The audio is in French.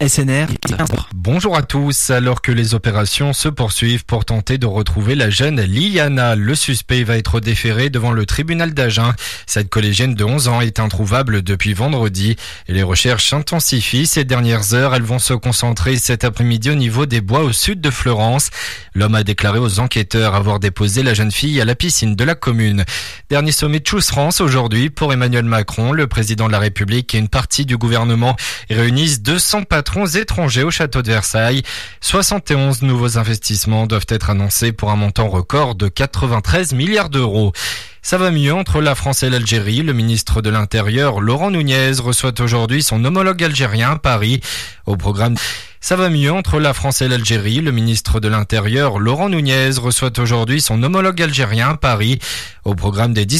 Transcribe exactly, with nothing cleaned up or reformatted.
S N R. Bonjour à tous. Alors que les opérations se poursuivent pour tenter de retrouver la jeune Liliana, le suspect va être déféré devant le tribunal d'Agen. Cette collégienne de onze ans est introuvable depuis vendredi et les recherches s'intensifient. Ces dernières heures, elles vont se concentrer cet après-midi au niveau des bois au sud de Fleurance. L'homme a déclaré aux enquêteurs avoir déposé la jeune fille à la piscine de la commune. Dernier sommet de Chousserance aujourd'hui pour Emmanuel Macron. Le président de la République et une partie du gouvernement réunissent deux cents patrons étrangers au château de Versailles. soixante et onze nouveaux investissements doivent être annoncés pour un montant record de quatre-vingt-treize milliards d'euros. Ça va mieux entre la France et l'Algérie. Le ministre de l'Intérieur, Laurent Nunez, reçoit aujourd'hui son homologue algérien à Paris. Au programme Ça va mieux entre la France et l'Algérie. Le ministre de l'Intérieur, Laurent Nunez, reçoit aujourd'hui son homologue algérien à Paris. Au programme des